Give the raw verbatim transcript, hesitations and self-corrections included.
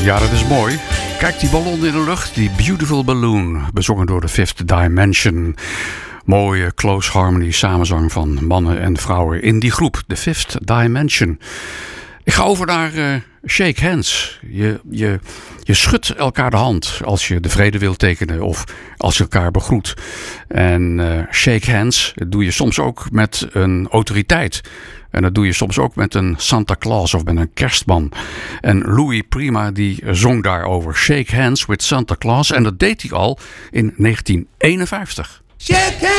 Ja, dat is mooi. Kijk die ballon in de lucht, die Beautiful Balloon, bezongen door de Fifth Dimension. Mooie close harmony samenzang van mannen en vrouwen in die groep, de Fifth Dimension. Ik ga over naar uh, shake hands. Je, je, je schudt elkaar de hand als je de vrede wilt tekenen of als je elkaar begroet. En uh, shake hands doe je soms ook met een autoriteit. En dat doe je soms ook met een Santa Claus of met een kerstman. En Louis Prima die zong daarover Shake Hands with Santa Claus. En dat deed hij al in negentien eenenvijftig. Shake hands!